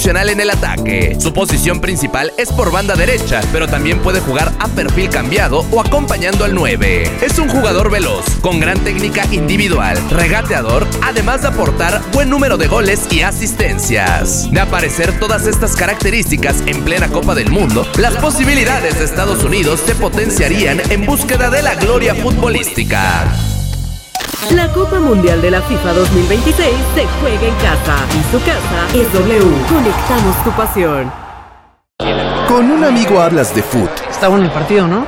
en el ataque. Su posición principal es por banda derecha, pero también puede jugar a perfil cambiado o acompañando al 9. Es un jugador veloz, con gran técnica individual, regateador, además de aportar buen número de goles y asistencias. De aparecer todas estas características en plena Copa del Mundo, las posibilidades de Estados Unidos se potenciarían en búsqueda de la gloria futbolística. La Copa Mundial de la FIFA 2026 se juega en casa y su casa es W. Conectamos tu pasión. Con un amigo hablas de fútbol. Está bueno el partido, ¿no?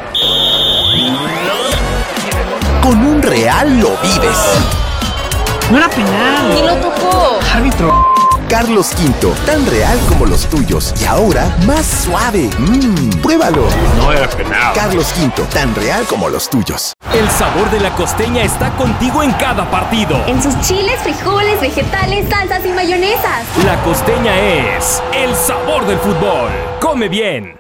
Con un real lo vives. No era penal. ¡Y lo tocó! Árbitro. Carlos V, tan real como los tuyos y ahora más suave. Pruébalo. No era penal. Carlos V, tan real como los tuyos. El sabor de la costeña está contigo en cada partido. En sus chiles, frijoles, vegetales, salsas y mayonesas. La costeña es el sabor del fútbol. Come bien.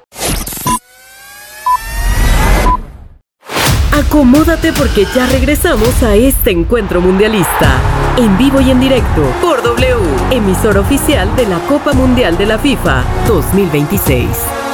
Acomódate porque ya regresamos a este encuentro mundialista. En vivo y en directo por W, emisor oficial de la Copa Mundial de la FIFA 2026.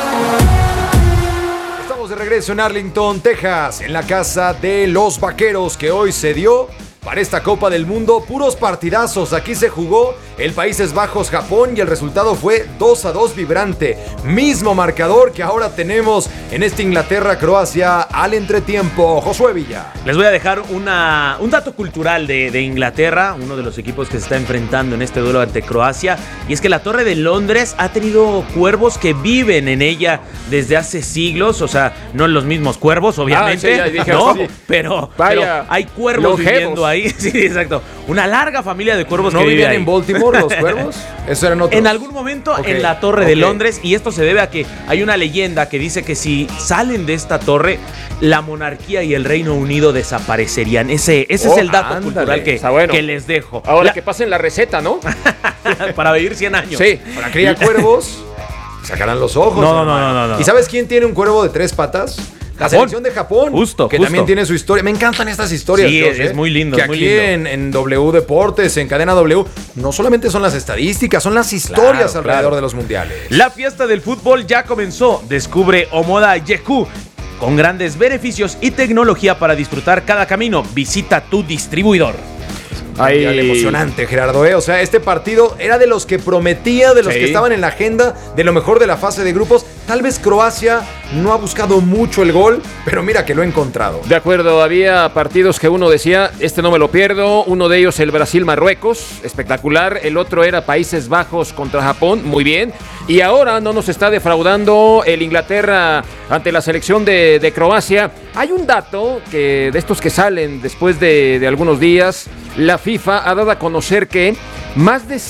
Estamos de regreso en Arlington, Texas, en la casa de los Vaqueros, que hoy se dio para esta Copa del Mundo. Puros partidazos. Aquí se jugó el Países Bajos, Japón, y el resultado fue 2-2 vibrante. Mismo marcador que ahora tenemos en este Inglaterra-Croacia al entretiempo. Josué Villa. Les voy a dejar un dato cultural de Inglaterra, uno de los equipos que se está enfrentando en este duelo ante Croacia, y es que la Torre de Londres ha tenido cuervos que viven en ella desde hace siglos, o sea, no los mismos cuervos, obviamente, sí, dije, ¿no? sí. Pero hay cuervos longevos viviendo ahí, sí, exacto, una larga familia de cuervos ¿No que vive vivían ahí. en Baltimore los cuervos? Eso eran otros. En algún momento en la Torre de Londres, y esto se debe a que hay una leyenda que dice que si salen de esta torre, la monarquía y el Reino Unido desaparecerían. Ese es el dato cultural que les dejo. Ahora que pasen la receta, ¿no? Para vivir 100 años. Sí, para criar cuervos, sacarán los ojos. No. ¿Y sabes quién tiene un cuervo de 3 patas? La selección de Japón, que también tiene su historia. Me encantan estas historias. Sí, Dios, es muy lindo. Que es muy aquí lindo. en W Deportes, en Cadena W, no solamente son las estadísticas, son las historias alrededor de los mundiales. La fiesta del fútbol ya comenzó. Descubre Omoda Yeku, con grandes beneficios y tecnología para disfrutar cada camino. Visita tu distribuidor. Emocionante, Gerardo, O sea, este partido era de los que prometía, de los que estaban en la agenda, de lo mejor de la fase de grupos. Tal vez Croacia no ha buscado mucho el gol, pero mira que lo ha encontrado. De acuerdo, había partidos que uno decía, este no me lo pierdo. Uno de ellos el Brasil-Marruecos, espectacular. El otro era Países Bajos contra Japón, muy bien. Y ahora no nos está defraudando el Inglaterra ante la selección de Croacia. Hay un dato que de estos que salen después de algunos días. La FIFA ha dado a conocer que más de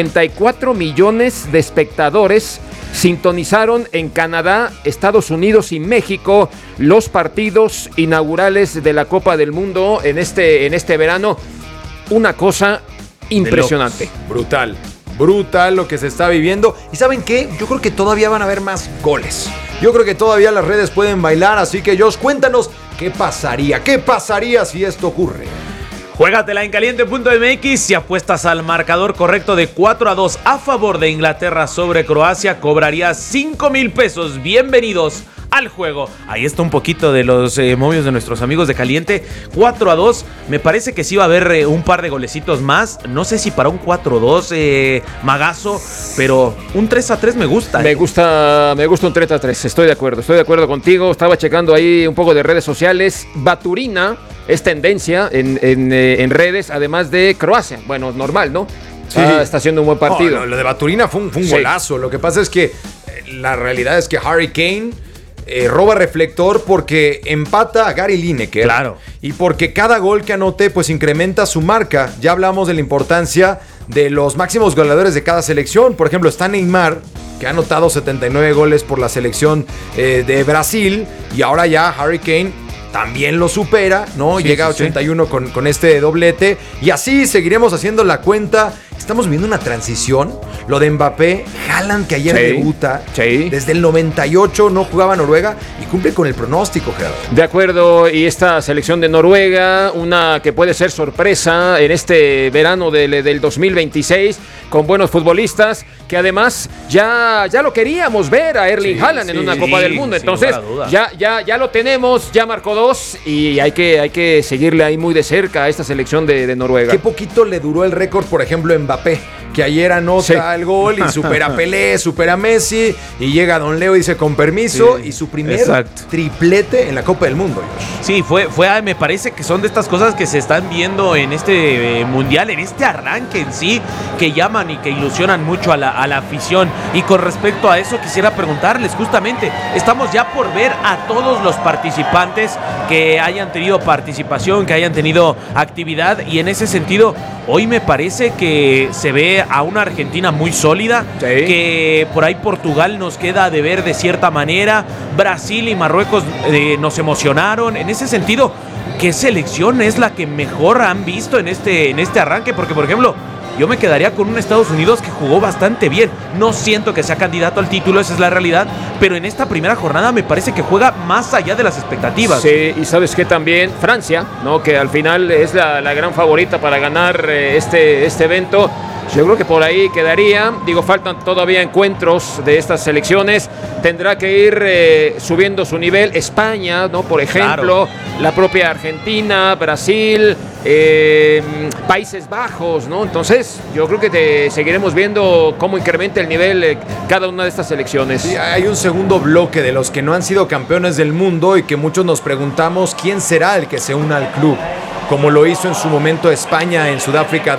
54 millones de espectadores sintonizaron en Canadá, Estados Unidos y México los partidos inaugurales de la Copa del Mundo en este verano. Una cosa impresionante. Brutal lo que se está viviendo. ¿Y saben qué? Yo creo que todavía van a haber más goles. Yo creo que todavía las redes pueden bailar. Así que Josh, cuéntanos qué pasaría si esto ocurre. Juégatela en caliente.mx y apuestas al marcador correcto de 4-2 a favor de Inglaterra sobre Croacia. Cobrarías 5,000 pesos. Bienvenidos al juego. Ahí está un poquito de los momios de nuestros amigos de Caliente. 4-2. Me parece que sí va a haber un par de golecitos más. No sé si para un 4-2 magazo, pero un 3-3 me gusta. Me gusta un 3-3. Estoy de acuerdo contigo. Estaba checando ahí un poco de redes sociales. Baturina es tendencia en redes, además de Croacia. Bueno, normal, ¿no? Sí. Está haciendo un buen partido. Lo de Baturina fue un golazo. Lo que pasa es que la realidad es que Harry Kane roba reflector porque empata a Gary Lineker. Claro. Y porque cada gol que anote pues incrementa su marca. Ya hablamos de la importancia de los máximos goleadores de cada selección. Por ejemplo, está Neymar, que ha anotado 79 goles por la selección de Brasil. Y ahora ya Harry Kane también lo supera, ¿no? Llega a 81 con este doblete. Y así seguiremos haciendo la cuenta. estamos viviendo una transición. Lo de Mbappé, Haaland que ayer debuta. Sí. Desde el 98 no jugaba Noruega y cumple con el pronóstico, Gerardo. De acuerdo, y esta selección de Noruega, una que puede ser sorpresa en este verano del 2026, con buenos futbolistas, que además ya lo queríamos ver a Erling Haaland en una Copa del Mundo. Entonces, ya lo tenemos, ya marcó 2 y hay que seguirle ahí muy de cerca a esta selección de Noruega. Qué poquito le duró el récord, por ejemplo, Mbappé, que ayer anota el gol y supera a Pelé, supera a Messi, y llega Don Leo y dice con permiso, y su primer triplete en la Copa del Mundo. Sí, me parece que son de estas cosas que se están viendo en este mundial, en este arranque en sí, que llaman y que ilusionan mucho a la afición. Y con respecto a eso quisiera preguntarles justamente, estamos ya por ver a todos los participantes que hayan tenido participación, que hayan tenido actividad, y en ese sentido hoy me parece que se ve a una Argentina muy sólida, que por ahí Portugal nos queda de ver de cierta manera, Brasil y Marruecos nos emocionaron. En ese sentido, ¿qué selección es la que mejor han visto en este arranque? Porque, por ejemplo, yo me quedaría con un Estados Unidos que jugó bastante bien. No siento que sea candidato al título, esa es la realidad, pero en esta primera jornada me parece que juega más allá de las expectativas. Sí, y sabes que también Francia, ¿no? Que al final es la gran favorita para ganar este evento. Yo creo que por ahí quedaría. Digo, faltan todavía encuentros de estas selecciones. Tendrá que ir subiendo su nivel. España, ¿no? Por ejemplo, la propia Argentina, Brasil, Países Bajos, ¿no? Entonces, yo creo que seguiremos viendo cómo incrementa el nivel cada una de estas selecciones. Sí, hay un segundo bloque de los que no han sido campeones del mundo y que muchos nos preguntamos quién será el que se una al club. Como lo hizo en su momento España en Sudáfrica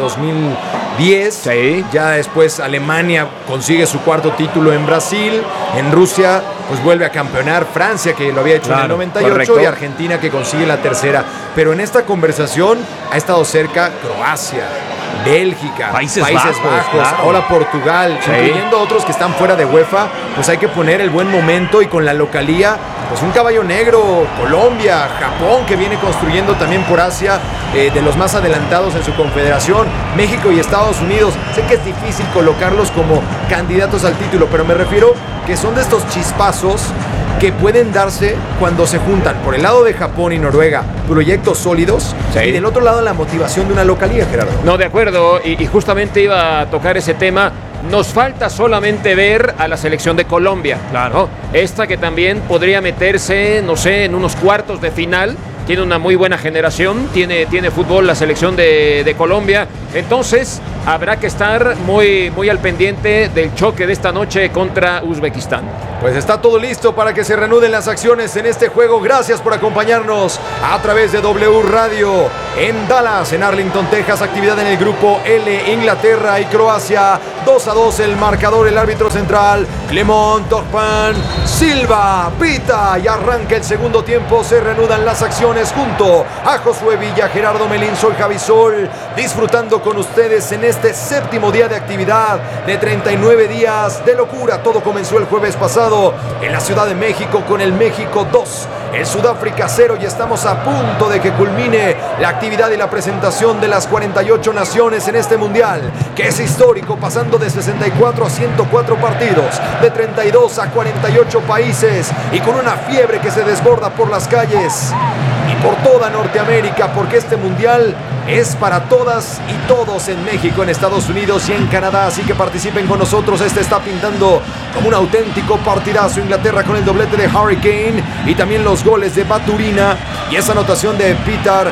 2010. Ya después Alemania consigue su cuarto título en Brasil. En Rusia pues vuelve a campeonar Francia, que lo había hecho en el 98, correcto. Y Argentina, que consigue la tercera. Pero en esta conversación ha estado cerca Croacia, Bélgica, Países Bajos, ahora Portugal, incluyendo otros que están fuera de UEFA. Pues hay que poner el buen momento, y con la localía, pues un caballo negro, Colombia, Japón, que viene construyendo también por Asia, de los más adelantados en su confederación, México y Estados Unidos. Sé que es difícil colocarlos como candidatos al título, pero me refiero que son de estos chispazos que pueden darse cuando se juntan, por el lado de Japón y Noruega, proyectos sólidos, y del otro lado la motivación de una localía, Gerardo. No, de acuerdo, y justamente iba a tocar ese tema. Nos falta solamente ver a la selección de Colombia, ¿no? Esta que también podría meterse, no sé, en unos cuartos de final. Tiene una muy buena generación, tiene fútbol la selección de Colombia. Entonces habrá que estar muy, muy al pendiente del choque de esta noche contra Uzbekistán. Pues está todo listo para que se reanuden las acciones en este juego. Gracias por acompañarnos a través de W Radio en Dallas, en Arlington, Texas. Actividad en el grupo L, Inglaterra y Croacia. 2-2 el marcador. El árbitro central, Clement Turpin Silva, pita y arranca el segundo tiempo. Se reanudan las acciones junto a Josué Villa, Gerardo Melín, soy Javi Sol, disfrutando con ustedes en este séptimo día de actividad de 39 días de locura. Todo comenzó el jueves pasado en la Ciudad de México con el México 2, el Sudáfrica 0, y estamos a punto de que culmine la actividad y la presentación de las 48 naciones en este mundial, que es histórico, pasando de 64 a 104 partidos, de 32 a 48 países, y con una fiebre que se desborda por las calles y por toda Norteamérica, porque este mundial es para todas y todos en México, en Estados Unidos y en Canadá. Así que participen con nosotros. Este está pintando como un auténtico partidazo. Inglaterra con el doblete de Harry Kane y también los goles de Baturina y esa anotación de Peter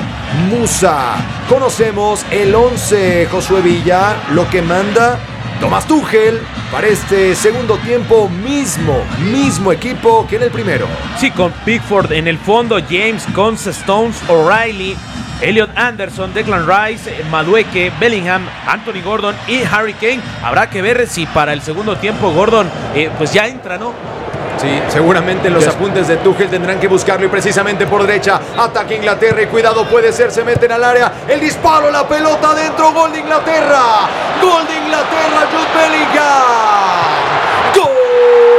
Musa. Conocemos el 11, Josué Villa, lo que manda Thomas Tuchel para este segundo tiempo, mismo equipo que en el primero. Sí, con Pickford en el fondo, James, Conce, Stones, O'Reilly, Elliot Anderson, Declan Rice, Madueke, Bellingham, Anthony Gordon y Harry Kane. Habrá que ver si para el segundo tiempo Gordon pues ya entra, ¿no? Sí, seguramente los apuntes de Tuchel tendrán que buscarlo, y precisamente por derecha ataca Inglaterra y cuidado, puede ser, se meten al área, el disparo, la pelota dentro, gol de Inglaterra, Jude Bellingham.